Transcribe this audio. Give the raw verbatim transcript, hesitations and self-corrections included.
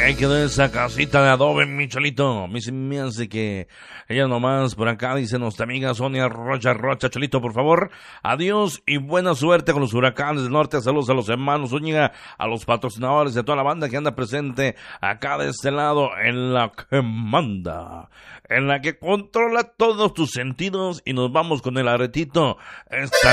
Ahí quedó esa casita de adobe, mi Cholito. Me, me hace que ella nomás por acá dice nuestra amiga Sonia Rocha Rocha. Cholito, por favor, adiós y buena suerte con los huracanes del norte. Saludos a los hermanos Zúñiga, a los patrocinadores y a toda la banda que anda presente acá de este lado, en la que manda, en la que controla todos tus sentidos. Y nos vamos con el aretito. Esta